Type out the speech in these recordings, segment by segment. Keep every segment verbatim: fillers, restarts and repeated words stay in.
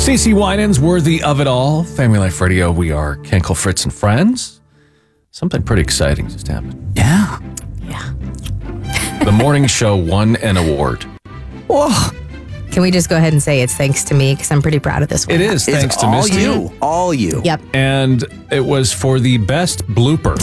CeCe Winans, Worthy of It All. Family Life Radio, we are Kenkel, Fritz, and Friends. Something pretty exciting just happened. Yeah. Yeah. The morning show won an award. Whoa. Can we just go ahead and say it's thanks to me because I'm pretty proud of this one. It is, It's thanks to all Misty. you. All you. Yep. And it was for the best blooper.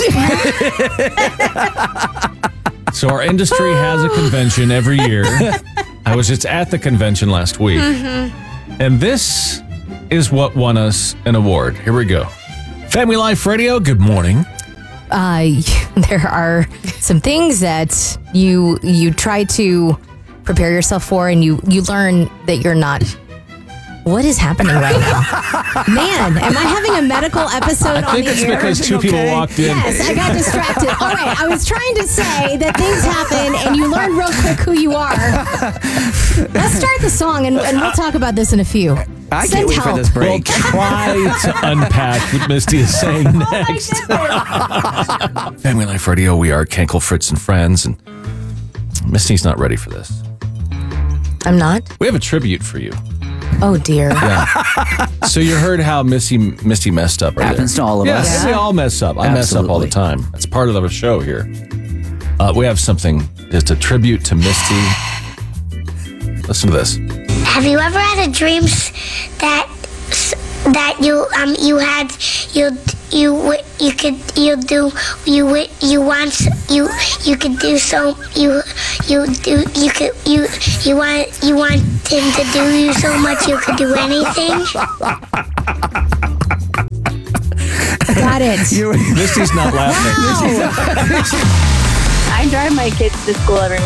So our industry has a convention every year. I was just at the convention last week. Mm-hmm. And this is what won us an award. Here we go. Family Life Radio, good morning. Uh, there are some things that you you try to prepare yourself for, and you you learn that you're not. What is happening right now? Man, am I having a medical episode I on think the it's air? because two people okay? walked in. Yes, I got distracted. All right, I was trying to say that things happen and you learn real quick who you are. Let's start the song and, and we'll talk about this in a few. I Send can't wait help. for this We'll break. try to unpack what Misty is saying next. Family Life Radio, we are Kenkel, Fritz, and Friends, and Misty's not ready for this. I'm not? We have a tribute for you. Oh, dear. Yeah. So you heard how Misty Misty messed up right Happens there. to all of Yeah, us. we all mess up. I mess up all the Absolutely. time. That's part of the show here. Uh, we have something, just a tribute to Misty. Listen to this. Have you ever had a dream s- that s- that you um you had you you w- you could you do you w- you want s- you you could do so you you do you could you you want you want him to do you so much you could do anything? Got it. You- Misty's not laughing. I drive my kids to school every